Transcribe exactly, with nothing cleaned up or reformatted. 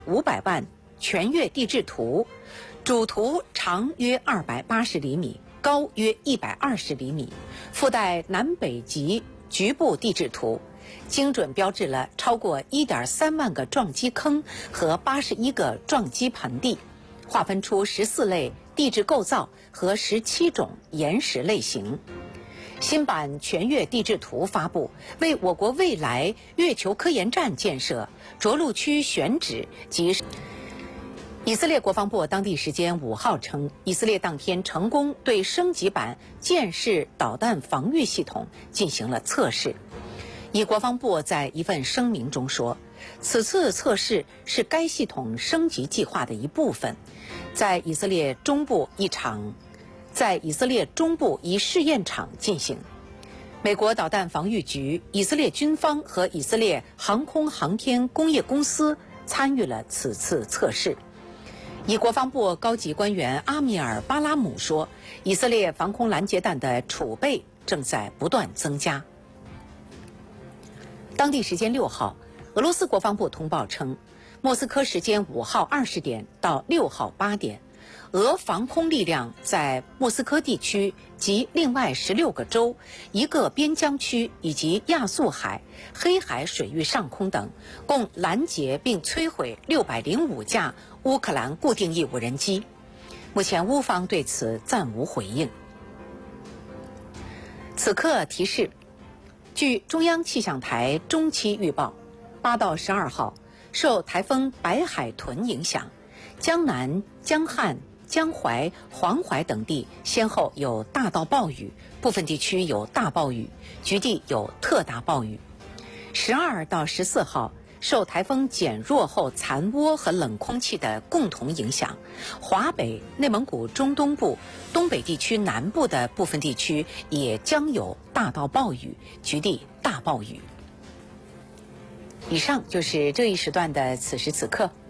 五百万全月地质图，主图长约二百八十厘米，高约一百二十厘米，附带南北极局部地质图，精准标志了超过一点三万个撞击坑和八十一个撞击盆地，划分出十四类地质构造和十七种岩石类型。新版全月地质图发布，为我国未来月球科研站建设着陆区选址及。以色列国防部当地时间五号称，以色列当天成功对升级版剑式导弹防御系统进行了测试。以国防部在一份声明中说，此次测试是该系统升级计划的一部分，在以色列中部一场。在以色列中部一试验场进行。美国导弹防御局、以色列军方和以色列航空航天工业公司参与了此次测试。以国防部高级官员阿米尔·巴拉姆说，以色列防空拦截弹的储备正在不断增加。当地时间六号，俄罗斯国防部通报称，莫斯科时间五号二十点到六号八点，俄防空力量在莫斯科地区及另外十六个州、一个边疆区以及亚速海、黑海水域上空等，共拦截并摧毁六百零五架乌克兰固定翼无人机。目前乌方对此暂无回应。此刻提示，据中央气象台中期预报，八到十二号受台风白海豚影响，江南、江汉、江淮、黄淮等地先后有大到暴雨，部分地区有大暴雨，局地有特大暴雨。十二到十四号，受台风减弱后残涡和冷空气的共同影响，华北、内蒙古中东部、东北地区南部的部分地区也将有大到暴雨，局地大暴雨。以上就是这一时段的此时此刻。